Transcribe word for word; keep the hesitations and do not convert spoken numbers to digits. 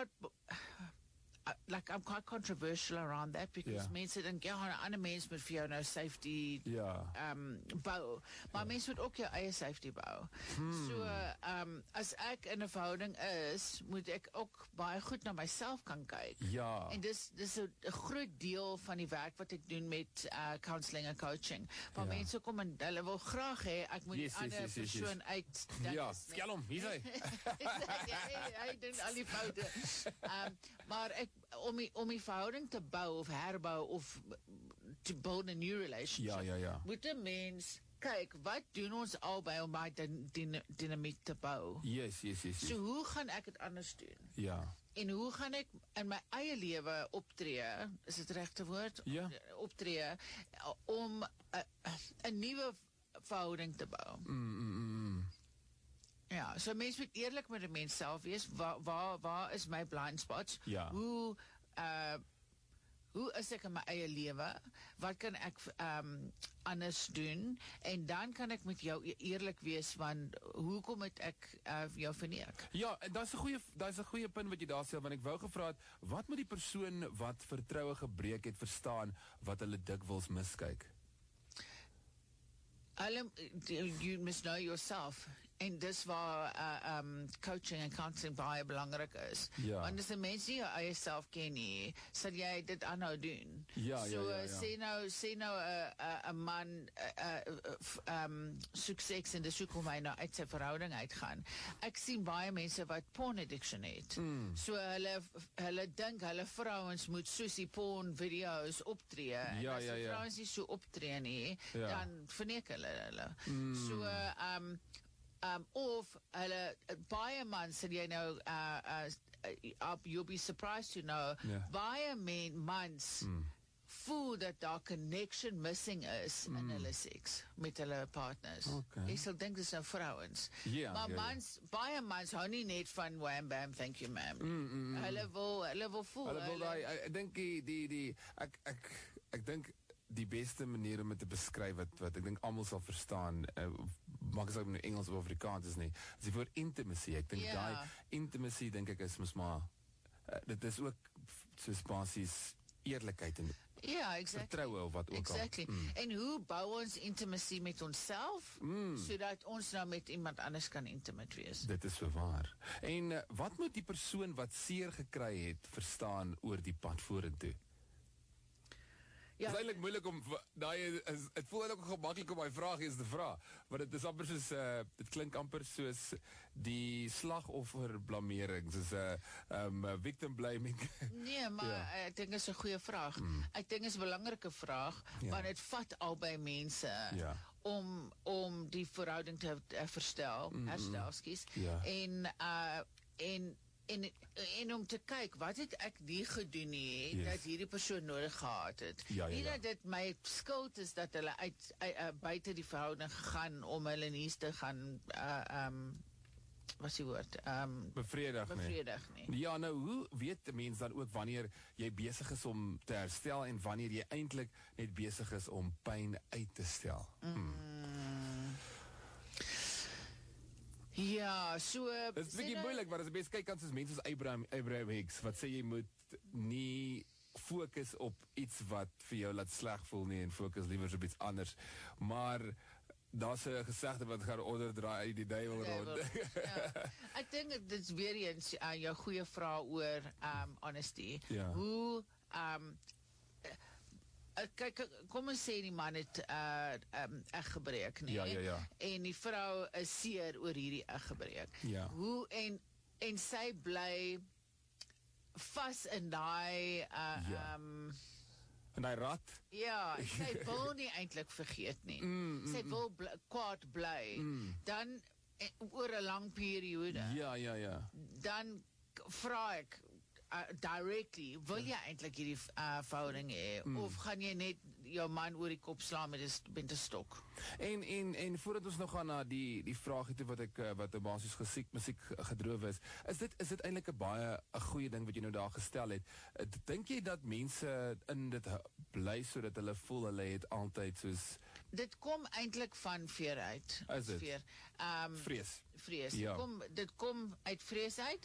not Uh, like I'm quite controversial around that because Ja. mense dink ja, 'n ander mens moet vir jou nou safety Ja. um, bou, maar ja. mense moet ook jou eie safety bou. Hmm. So um, as ek in 'n verhouding is, moet ek ook baie goed na myself kan kyk. Ja. En dis dis 'n groot deel van die werk wat ek doen met uh, counselling en coaching. Waar Ja. mense kom en hulle wil graag hê ek moet Yes, die yes, ander yes, yes, yes. persoon uit Ja, skel hom, hier is hy. hy, hy doen al die foute. Um, maar ek om die, om die verhouding te bou of herbou of to build a new relationship. Ja, ja, ja. Moet 'n mens kyk, wat doen ons albei om daai din, din, dinamiek te bou? Yes, yes, yes, yes. So hoe gaan ek dit anders doen? Ja. En hoe gaan ek in my eie lewe optree, is dit regte woord? Ja. Optree om 'n nuwe verhouding te bou. Mm, mm, mm. Ja, so mens moet eerlik met 'n mens self wees. Waar waar waar is my blind spots? Ja. Hoe uh hoe is ek in my eie lewe? Wat kan ek um anders doen? En dan kan ek met jou e- eerlik wees van hoekom het ek uh, jou verneek? Ja, daar's 'n goeie daar's 'n goeie punt wat jy daar sê, want ek wou gevra het, wat moet die persoon wat vertroue gebreek het verstaan wat hulle dikwels miskyk? Hulle, you must know yourself. En dis waar uh, um, coaching en counseling baie belangrik is. Ja. Want as 'n mens nie jou eie self ken nie, sal jy dit aanhou doen. Ja, ja, so, ja, ja. sê nou, sê nou 'n uh, 'n man uh, uh, um, sukses en dis hoekom hy nou uit sy verhouding uitgaan. Ek sien baie mense wat porn addiction het. Mm. So hulle hulle dink hulle vrouens moet soos die porn video's optree. En Ja, as ja, die ja. vrouens nie so optree nie, Ja. dan verneek hulle hulle. Mm. So um um of hulle baie mans sê jy nou uh, uh, uh you'll be surprised to know Ja. baie men mans mm. voel dat daar connection missing is mm. in hulle seks met hulle partners. Okay. Ek sal dink dis nou vrouens. Ja, maar ja, ja. mans, baie mans hou nie net van wham bam thank you ma'am. Mm, mm, mm. Hulle wil hulle wil voel. Hulle wil daai ek, ek dink die die, die ek ek ek dink die beste manier om dit te beskryf wat wat ek dink almal sal verstaan, uh, maak as ek nou Engels of Afrikaans is nie, is die woord intimacy. Ek dink Ja. daai intimacy dink ek is mos maar uh, dit is ook soos basies eerlikheid en Ja, exactly. vertroue of wat ook exactly. al. Mm. En hoe bou ons intimacy met onsself, Mm. sodat ons nou met iemand anders kan intimate wees? Dit is so waar. En uh, wat moet die persoon wat seer gekry het verstaan oor die pad vorentoe? Ja, Het is eintlik moeilik om daai dit voel eintlik gemaklik om my vraag eens te vra, want dit is amper soos uh, dit klink amper soos die slagoffer blamering, soos 'n uh, um, victim blaming. nee, maar Ja. ja. ek dink dit is 'n goeie vraag. Mm. Ek dink dit is 'n belangrike vraag, Ja. want dit vat albei mense Ja. om om die verhouding te uh, verstel, mm, herstel, skus. Ja. En uh en En, en om te kyk, wat het ek nie gedoen nie, Yes. dat hierdie persoon nodig gehad het. Ja, ja, nie ja. dat dit my skuld is dat hulle uit, uit uh, buite die verhouding gegaan om hulle nies te gaan uh, um, wat is die woord? Um, Bevredig nie. bevredig nie. Ja, nou hoe weet 'n mens dan ook wanneer jy besig is om te herstel en wanneer jy eintlik net besig is om pyn uit te stel? Mm. Hmm. Ja, so Dit is 'n bietjie nou- moeilik, maar as jy bes kyk kan soos mense soos Abraham Abraham Hicks wat sê jy moet nie fokus op iets wat vir jou laat sleg voel nie en fokus liewer op iets anders. Maar daar's 'n gesegde wat gaan onderdraai die duiwel rond. Ja. Ek dink dit is weer eens uh, jou goeie vraag oor um, honesty. Ja. Hoe um, uh, kyk, kom ons sê die man het uh, um, eggebreek, nee? Ja, ja, ja. En die vrou is seer oor hierdie eggebreek. Ja. Hoe en en sy bly vas in daai uh, Ja. um, En hy rat. ja, sy wil nie eintlik vergeet nie. Mm, mm, sy wil bl kwaad bly. Mm. Dan eh, oor 'n lang periode. Ja, ja, ja. Dan k- vra ek uh, directly, wil jy eintlik hierdie uh, verhouding hê Mm. of gaan jy net jou man oor die kop slaan met 'n met 'n stok? En en en voordat ons nou gaan na die die vragie toe wat ek uh, wat 'n basies gesiek musiek gedroof is, is dit is dit eintlik 'n baie 'n goeie ding wat jy nou daar gestel het. Uh, Dink jy dat mense in dit hu- bly sodat hulle voel hulle het altyd soos Dit kom eintlik van veer uit. Is dit? Veer. Um, vrees? vrees. Ja. Kom, dit kom uit vrees uit